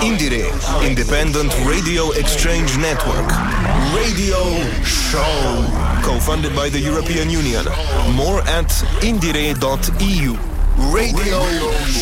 Indire, Independent Radio Exchange Network. Radio Show. Co-funded by the European Union. More at indire.eu. Radio